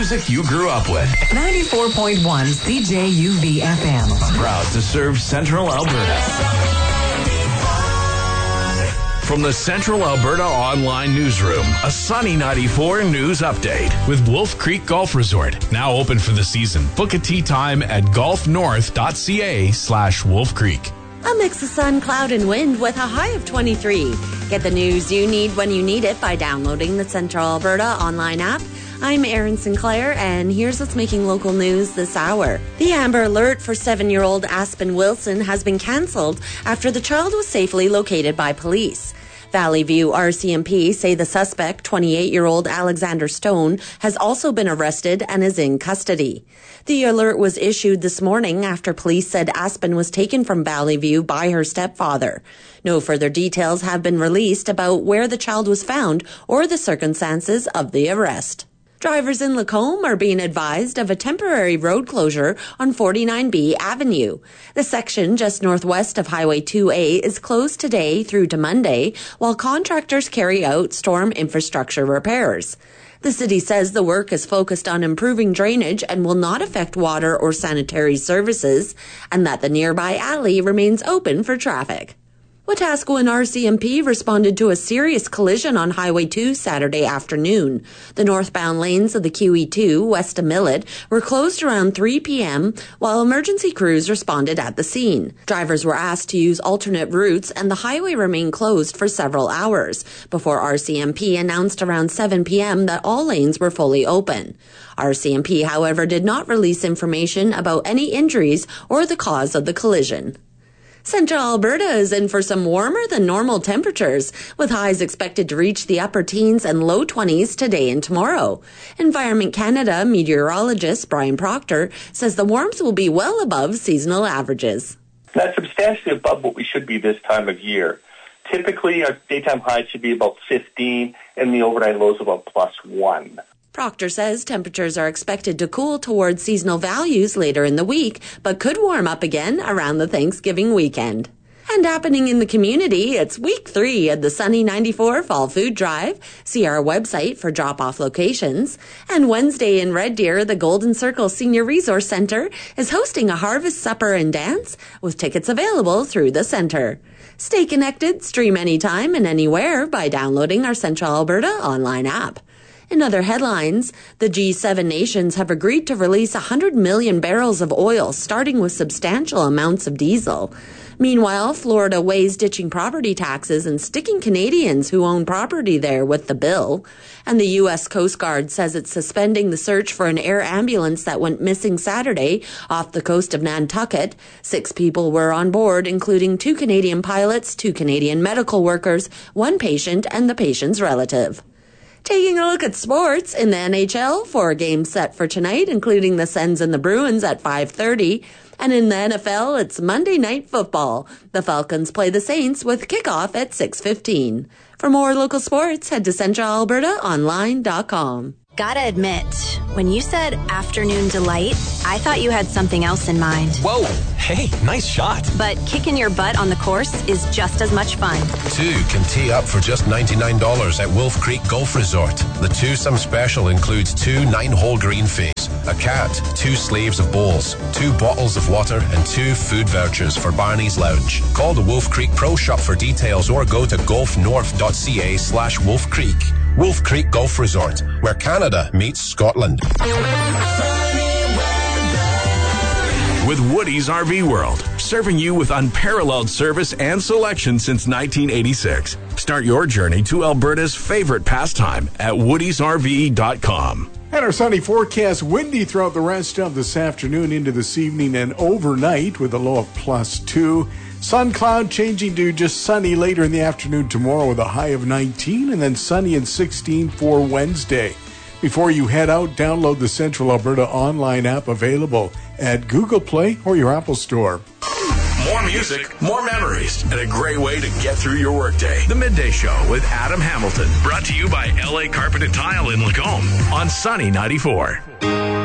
music you grew up with. 94.1 CJUV FM. Proud to serve Central Alberta. From the Central Alberta Online Newsroom, a Sunny 94 news update. With Wolf Creek Golf Resort, now open for the season. Book a tee time at golfnorth.ca/Wolf Creek. A mix of sun, cloud, and wind with a high of 23. Get the news you need when you need it by downloading the Central Alberta online app. I'm Erin Sinclair, and here's what's making local news this hour. The Amber Alert for 7-year-old Aspen Wilson has been cancelled after the child was safely located by police. Valley View RCMP say the suspect, 28-year-old Alexander Stone, has also been arrested and is in custody. The alert was issued this morning after police said Aspen was taken from Valley View by her stepfather. No further details have been released about where the child was found or the circumstances of the arrest. Drivers in Lacombe are being advised of a temporary road closure on 49B Avenue. The section just northwest of Highway 2A is closed today through to Monday while contractors carry out storm infrastructure repairs. The city says the work is focused on improving drainage and will not affect water or sanitary services, and that the nearby alley remains open for traffic. Wetaskiwin RCMP responded to a serious collision on Highway 2 Saturday afternoon. The northbound lanes of the QE2 west of Millet were closed around 3 p.m. while emergency crews responded at the scene. Drivers were asked to use alternate routes and the highway remained closed for several hours before RCMP announced around 7 p.m. that all lanes were fully open. RCMP, however, did not release information about any injuries or the cause of the collision. Central Alberta is in for some warmer than normal temperatures, with highs expected to reach the upper teens and low 20s today and tomorrow. Environment Canada meteorologist Brian Proctor says the warmth will be well above seasonal averages. That's substantially above what we should be this time of year. Typically, our daytime highs should be about 15 and the overnight lows about +1. Proctor says temperatures are expected to cool towards seasonal values later in the week, but could warm up again around the Thanksgiving weekend. And happening in the community, it's week 3 of the Sunny 94 Fall Food Drive. See our website for drop-off locations. And Wednesday in Red Deer, the Golden Circle Senior Resource Centre is hosting a harvest supper and dance with tickets available through the centre. Stay connected, stream anytime and anywhere by downloading our Central Alberta online app. In other headlines, the G7 nations have agreed to release 100 million barrels of oil, starting with substantial amounts of diesel. Meanwhile, Florida weighs ditching property taxes and sticking Canadians who own property there with the bill. And the U.S. Coast Guard says it's suspending the search for an air ambulance that went missing Saturday off the coast of Nantucket. 6 people were on board, including 2 Canadian pilots, 2 Canadian medical workers, 1 patient, and the patient's relative. Taking a look at sports in the NHL, 4 games set for tonight, including the Sens and the Bruins at 5:30. And in the NFL, it's Monday Night Football. The Falcons play the Saints with kickoff at 6:15. For more local sports, head to centralalbertaonline.com. Gotta admit, when you said afternoon delight, I thought you had something else in mind. Whoa, hey, nice shot. But kicking your butt on the course is just as much fun. 2 can tee up for just $99 at Wolf Creek Golf Resort. The twosome special includes 2 9-hole green fees, a cat, 2 sleeves of bowls, 2 bottles of water, and 2 food vouchers for Barney's Lounge. Call the Wolf Creek Pro Shop for details or go to golfnorth.ca/Wolf Creek. Wolf Creek Golf Resort, where Canada meets Scotland. With Woody's RV World, serving you with unparalleled service and selection since 1986. Start your journey to Alberta's favorite pastime at woodysrv.com. And our sunny forecast, windy throughout the rest of this afternoon into this evening and overnight with a low of +2. Sun cloud changing to just sunny later in the afternoon tomorrow with a high of 19 and then sunny and 16 for Wednesday. Before you head out, download the Central Alberta online app available at Google Play or your Apple Store. More music, more memories, and a great way to get through your workday. The Midday Show with Adam Hamilton, brought to you by LA Carpet and Tile in Lacombe on Sunny 94.